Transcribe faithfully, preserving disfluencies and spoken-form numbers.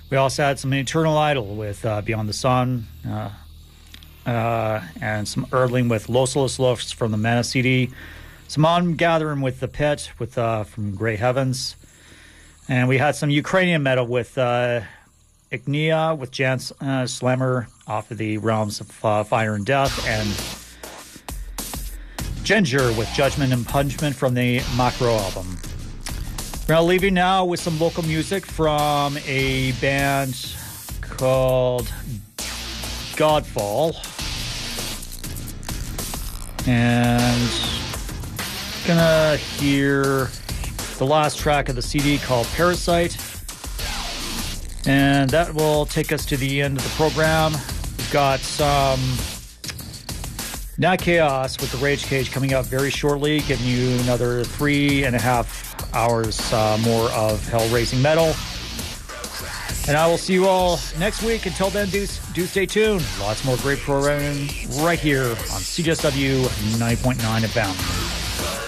We also had some Eternal Idol with uh, Beyond the Sun, uh, uh, and some Erdling with Losaless Looks from the Mana C D. Some On Gathering with The Pit with uh, from Grey Heavens. And we had some Ukrainian metal with uh, Ignia with Jan uh, Slammer off of the Realms of uh, Fire and Death, and Ginger with Judgment and Punishment from the Macro album. We're going to leave you now with some local music from a band called Godfall. And gonna hear the last track of the C D called Parasite. And that will take us to the end of the program. We've got some Nat Chaos with the Rage Cage coming up very shortly, giving you another three and a half hours uh, more of hell-raising metal. And I will see you all next week. Until then, do, do stay tuned. Lots more great programming right here on C J S W ninety point nine F M.